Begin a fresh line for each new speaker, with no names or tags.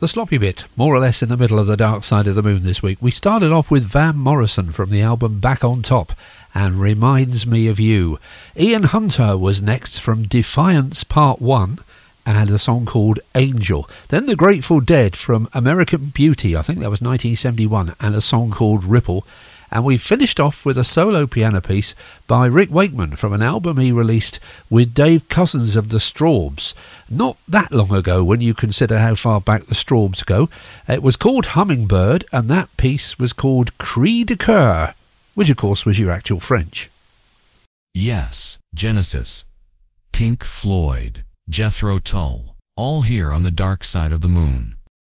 the sloppy bit, more or less in the middle of the Dark Side of the Moon this week. We started off with Van Morrison from the album Back on Top and Reminds Me of You. Ian Hunter was next from Defiance Part 1 and a song called Angel. Then the Grateful Dead from American Beauty, I think that was 1971, and a song called Ripple. And we finished off with a solo piano piece by Rick Wakeman from an album he released with Dave Cousins of the Strawbs. Not that long ago when you consider how far back the Strawbs go. It was called Hummingbird, and that piece was called Cri de Coeur, which of course was your actual French.
Yes, Genesis, Pink Floyd, Jethro Tull, all here on the Dark Side of the Moon.